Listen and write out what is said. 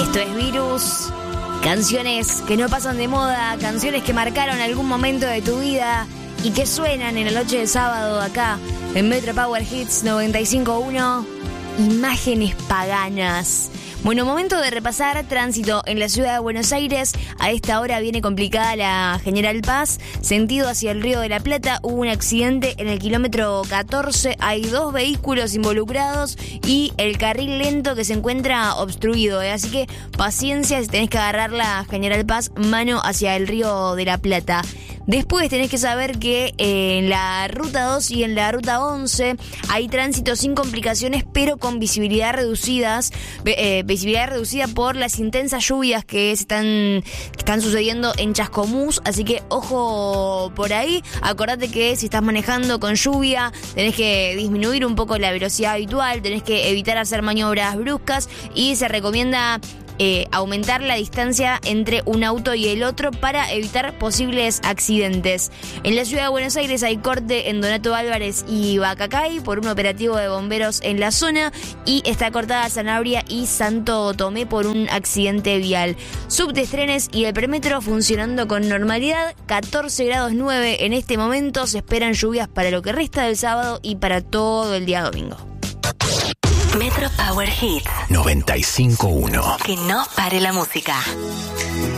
Esto es Virus. Canciones que no pasan de moda, canciones que marcaron algún momento de tu vida y que suenan en la noche de sábado acá en Metro Power Hits 95.1. Imágenes paganas. Bueno, momento de repasar tránsito en la ciudad de Buenos Aires. A esta hora viene complicada la General Paz, sentido hacia el Río de la Plata. Hubo un accidente en el kilómetro 14, hay 2 vehículos involucrados y el carril lento que se encuentra obstruido. Así que paciencia si tenés que agarrar la General Paz, mano hacia el Río de la Plata. Después tenés que saber que en la Ruta 2 y en la Ruta 11 hay tránsito sin complicaciones, pero con visibilidad reducida por las intensas lluvias que están sucediendo en Chascomús. Así que ojo por ahí. Acordate que si estás manejando con lluvia, tenés que disminuir un poco la velocidad habitual, tenés que evitar hacer maniobras bruscas y se recomienda aumentar la distancia entre un auto y el otro para evitar posibles accidentes. En la ciudad de Buenos Aires hay corte en Donato Álvarez y Bacacay por un operativo de bomberos en la zona, y está cortada Sanabria y Santo Tomé por un accidente vial. Subtes, trenes y el premetro funcionando con normalidad. 14 grados 9 en este momento. Se esperan lluvias para lo que resta del sábado y para todo el día domingo. Metro Power Hits 95.1. Que no pare la música.